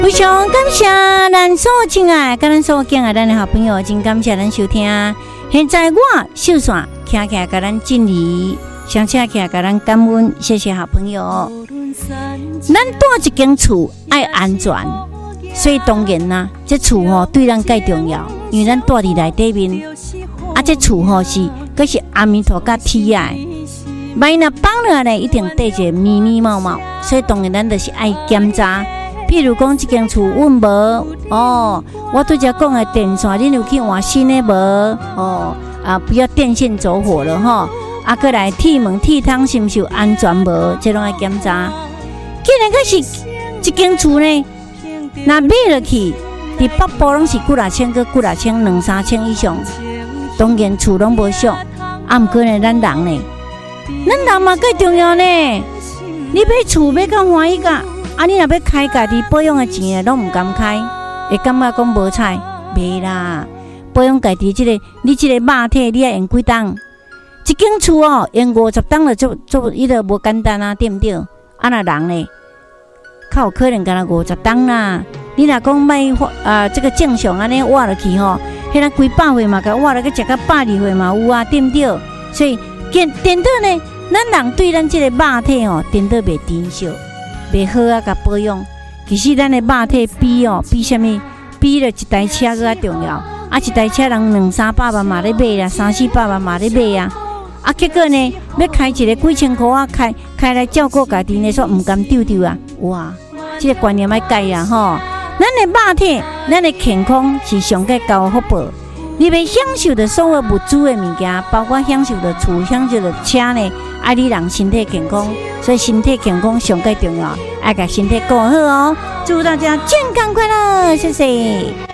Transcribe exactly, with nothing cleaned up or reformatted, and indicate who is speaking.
Speaker 1: 非常感谢咱所有亲爱、跟咱所有敬爱咱的好朋友，真感谢咱收听。现在我秀线徛起来，跟咱敬礼，相请起来，跟咱感恩，谢谢好朋友。咱住一间厝爱安全，所以当然啦，这厝吼对咱介重要，因为咱住伫内底面，啊，这厝吼是，佫是阿弥陀甲天爱，万一若放落来，一定缀一个密密麻麻，所以当然咱就是爱检查。譬如讲，这间厝稳无哦，我拄则讲的电线，恁有去换新的无哦？啊，不要电线走火了吼。啊，过来铁门、铁窗是毋是有安全无？这拢爱检查。既然佫是一间厝呢，若买落去，伫北部拢是几若千个、几若千、两三千以上，当然厝拢无俗。啊，毋过呢，咱人呢，咱人嘛介重要呢。你买厝要较欢喜甲。啊！你若要开家己保养的钱啊，拢唔敢开，会感觉讲无彩，袂啦。保养家己即、这个，你即个肉体你要用几档？一间厝哦，用五十档了，做做伊个无简单啊，对毋对？啊，那人呢，较有可能干那五十档啦。你若讲买啊，这个正常安尼挖落去吼，迄个几百岁嘛，甲挖落去食到百二岁嘛有啊，对毋对？所以，电电脑呢，咱人对咱即个肉体哦，电脑袂珍惜。袂好啊，甲保养。其实咱的肉体比哦，比什么？比了一台车更较重要。啊，一台车人两三百万嘛咧买啊，三四百万嘛咧买啊。啊，结果呢，要开一个几千块啊，开开来照顾家己呢，说唔甘丢丢啊。哇，这个观念要改啊吼！咱的肉体，咱的健康是上个高福报。你要享受的所有物资的物件，包括享受的厝、享受的车呢，爱你人身体健康，所以身体健康上个重要，爱把身体顾好哦。祝大家健康快乐，谢谢。